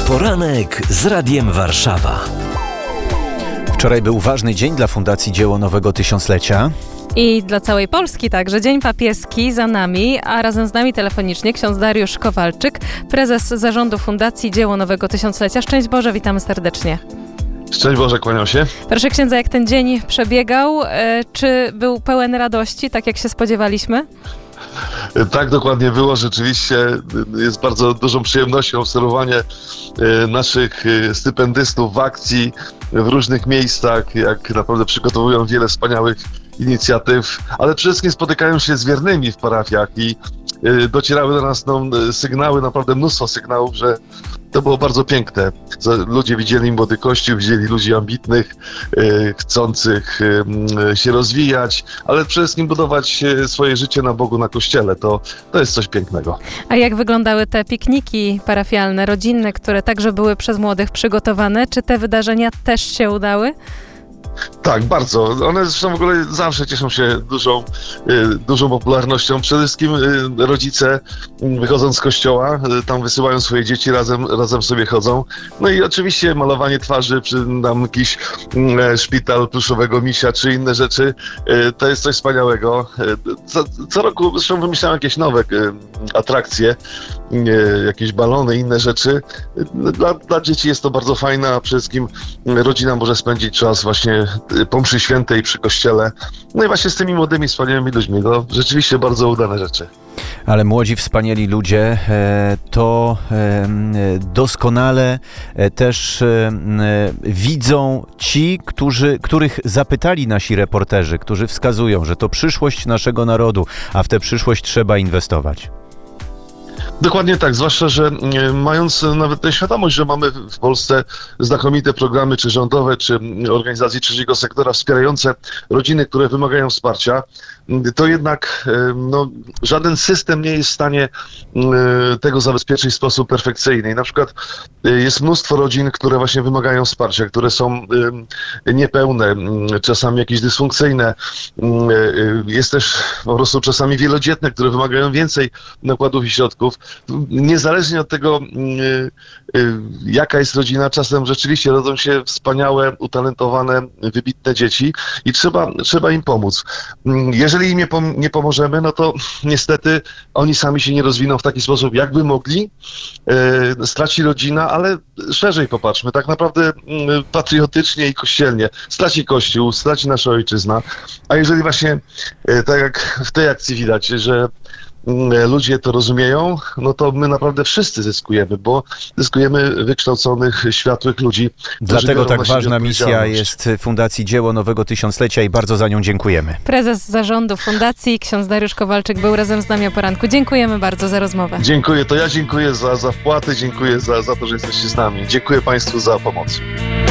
Poranek z Radiem Warszawa. Wczoraj był ważny dzień dla Fundacji Dzieło Nowego Tysiąclecia. I dla całej Polski także. Dzień papieski za nami, a razem z nami telefonicznie ksiądz Dariusz Kowalczyk, prezes zarządu Fundacji Dzieło Nowego Tysiąclecia. Szczęść Boże, witamy serdecznie. Szczęść Boże, kłaniam się. Proszę księdza, jak ten dzień przebiegał? Czy był pełen radości, tak jak się spodziewaliśmy? Tak, dokładnie było. Rzeczywiście jest bardzo dużą przyjemnością obserwowanie naszych stypendystów w akcji w różnych miejscach, jak naprawdę przygotowują wiele wspaniałych inicjatyw, ale przede wszystkim spotykają się z wiernymi w parafiach i docierały do nas sygnały, naprawdę mnóstwo sygnałów, że to było bardzo piękne. Ludzie widzieli młody Kościół, widzieli ludzi ambitnych, chcących się rozwijać, ale przede wszystkim budować swoje życie na Bogu, na Kościele. To jest coś pięknego. A jak wyglądały te pikniki parafialne, rodzinne, które także były przez młodych przygotowane? Czy te wydarzenia też się udały? Tak, bardzo. One zresztą w ogóle zawsze cieszą się dużą popularnością. Przede wszystkim rodzice, wychodząc z kościoła, tam wysyłają swoje dzieci, razem sobie chodzą. No i oczywiście malowanie twarzy, czy tam jakiś szpital pluszowego misia, czy inne rzeczy, to jest coś wspaniałego. Co roku zresztą wymyślałem jakieś nowe atrakcje, jakieś balony, inne rzeczy. Dla dzieci jest to bardzo fajne, a przede wszystkim rodzina może spędzić czas właśnie po mszy świętej przy kościele. No i właśnie z tymi młodymi, wspaniałymi ludźmi. To rzeczywiście bardzo udane rzeczy. Ale młodzi, wspaniali ludzie to doskonale też widzą ci, których zapytali nasi reporterzy, którzy wskazują, że to przyszłość naszego narodu, a w tę przyszłość trzeba inwestować. Dokładnie tak, zwłaszcza, że mając nawet tę świadomość, że mamy w Polsce znakomite programy, czy rządowe, czy organizacje trzeciego sektora wspierające rodziny, które wymagają wsparcia, to jednak żaden system nie jest w stanie tego zabezpieczyć w sposób perfekcyjny. I na przykład jest mnóstwo rodzin, które właśnie wymagają wsparcia, które są niepełne, czasami jakieś dysfunkcyjne. Jest też po prostu czasami wielodzietne, które wymagają więcej nakładów i środków. Niezależnie od tego, jaka jest rodzina, czasem rzeczywiście rodzą się wspaniałe, utalentowane, wybitne dzieci i trzeba im pomóc. Jeżeli im nie pomożemy, no to niestety oni sami się nie rozwiną w taki sposób, jakby mogli. Straci rodzina, ale szerzej popatrzmy, tak naprawdę patriotycznie i kościelnie. Straci Kościół, straci nasza ojczyzna. A jeżeli właśnie, tak jak w tej akcji widać, że ludzie to rozumieją, no to my naprawdę wszyscy zyskujemy, bo zyskujemy wykształconych, światłych ludzi. Dlatego tak ważna misja jest Fundacji Dzieło Nowego Tysiąclecia i bardzo za nią dziękujemy. Prezes zarządu Fundacji, ksiądz Dariusz Kowalczyk, był razem z nami o poranku. Dziękujemy bardzo za rozmowę. Dziękuję, to ja dziękuję za wpłaty, dziękuję za to, że jesteście z nami. Dziękuję Państwu za pomoc.